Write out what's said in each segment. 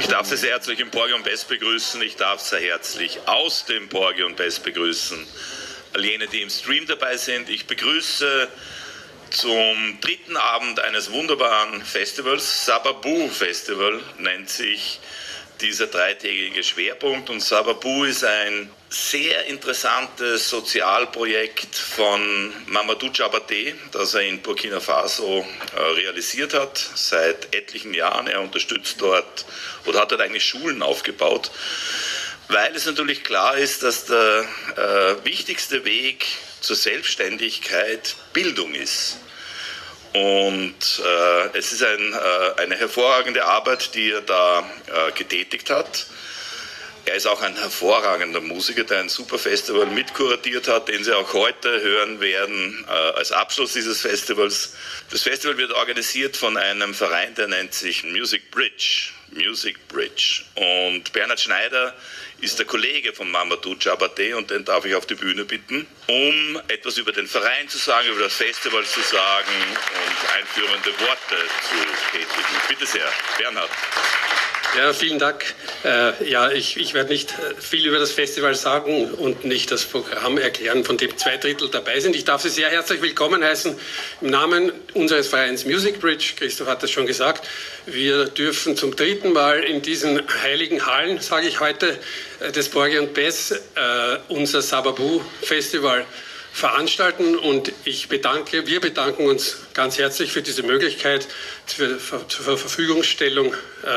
Ich darf Sie sehr herzlich im Porgy und Bess begrüßen. Ich darf sehr herzlich aus dem Porgy und Bess begrüßen all jene, die im Stream dabei sind. Ich begrüße zum dritten Abend eines wunderbaren Festivals. Sababu Festival nennt sich dieser dreitägige Schwerpunkt. Und Sababu ist ein sehr interessantes Sozialprojekt von Mamadou Diabaté, das er in Burkina Faso realisiert hat seit etlichen Jahren. Er unterstützt dort oder hat dort eigentlich Schulen aufgebaut, weil es natürlich klar ist, dass der wichtigste Weg zur Selbstständigkeit Bildung ist. Und es ist eine hervorragende Arbeit, die er da getätigt hat. Er ist auch ein hervorragender Musiker, der ein super Festival mitkuratiert hat, den Sie auch heute hören werden als Abschluss dieses Festivals. Das Festival wird organisiert von einem Verein, der nennt sich Music Bridge. Music Bridge. Und Bernhard Schneider ist der Kollege von Mamadou Diabaté und den darf ich auf die Bühne bitten, um etwas über den Verein zu sagen, über das Festival zu sagen und einführende Worte zu tätigen. Bitte sehr, Bernhard. Ja, vielen Dank. Ich werde nicht viel über das Festival sagen und nicht das Programm erklären, von dem 2/3 dabei sind. Ich darf Sie sehr herzlich willkommen heißen im Namen unseres Vereins Music Bridge. Christoph hat das schon gesagt. Wir dürfen zum dritten Mal in diesen heiligen Hallen, sage ich heute, des Porgy und Bess unser Sababu Festival veranstalten, und wir bedanken uns ganz herzlich für diese Möglichkeit zur Verfügungstellung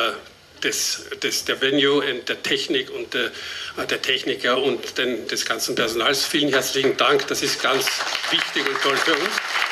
der Venue und der Technik und der Techniker und des ganzen Personals. Vielen herzlichen Dank, das ist ganz wichtig und toll für uns.